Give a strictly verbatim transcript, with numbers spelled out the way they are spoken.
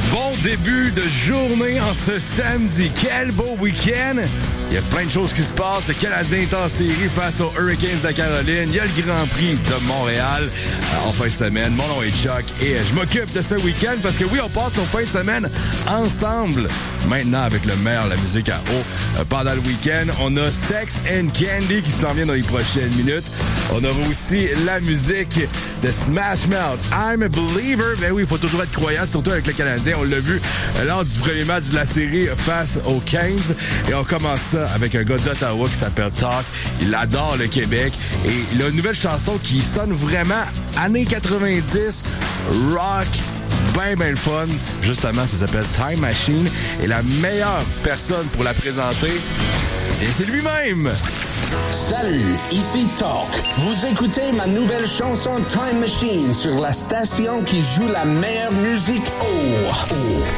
Bon début de journée en ce samedi. Quel beau week-end! Il y a plein de choses qui se passent. Le Canadien est en série face aux Hurricanes de Caroline. Il y a le Grand Prix de Montréal euh, en fin de semaine. Mon nom est Chuck et euh, je m'occupe de ce week-end parce que oui, on passe nos fins de semaine ensemble. Maintenant, avec le meilleur, la musique à eau. Euh, pendant le week-end, on a Sex and Candy qui s'en vient dans les prochaines minutes. On aura aussi la musique de Smash Mouth. I'm a Believer. Ben oui, il faut toujours être croyant, surtout avec le Canadien. On l'a vu lors du premier match de la série face aux Canes. Et on commence ça avec un gars d'Ottawa qui s'appelle Talk. Il adore le Québec. Et il a une nouvelle chanson qui sonne vraiment années quatre-vingt-dix, rock, ben ben le fun. Justement, ça s'appelle Time Machine. Et la meilleure personne pour la présenter, et c'est lui-même. Salut, ici Talk. Vous écoutez ma nouvelle chanson Time Machine sur la station qui joue la meilleure musique. Oh, oh.